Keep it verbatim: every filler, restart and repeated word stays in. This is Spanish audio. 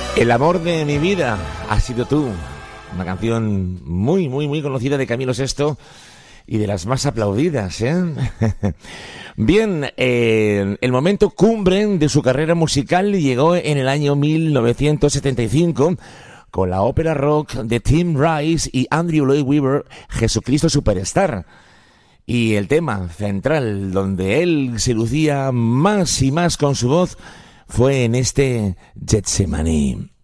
El amor de mi vida ha sido tú. Una canción muy, muy, muy conocida de Camilo Sesto y de las más aplaudidas, ¿eh? Bien, eh, el momento cumbre de su carrera musical llegó en el año mil novecientos setenta y cinco con la ópera rock de Tim Rice y Andrew Lloyd Webber, Jesucristo Superstar. Y el tema central donde él se lucía más y más con su voz fue en este Getsemaní.